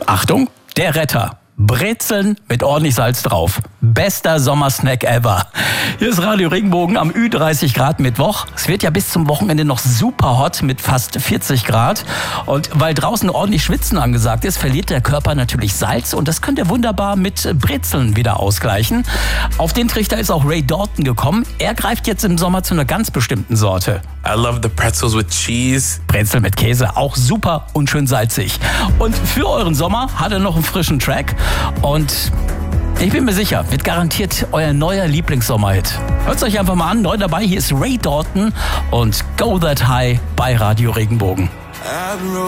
Achtung, der Retter. Brezeln mit ordentlich Salz drauf. Bester Sommersnack ever. Hier ist Radio Regenbogen am Ü30 Grad Mittwoch. Es wird ja bis zum Wochenende noch super hot mit fast 40 Grad. Und weil draußen ordentlich Schwitzen angesagt ist, verliert der Körper natürlich Salz. Und das könnt ihr wunderbar mit Brezeln wieder ausgleichen. Auf den Trichter ist auch Ray Dalton gekommen. Er greift jetzt im Sommer zu einer ganz bestimmten Sorte. I love the pretzels with cheese. Brezel mit Käse, auch super und schön salzig. Und für euren Sommer hat er noch einen frischen Track. Und ich bin mir sicher, wird garantiert euer neuer Lieblingssommerhit. Hört es euch einfach mal an. Neu dabei, hier ist Ray Dalton und Go That High bei Radio Regenbogen.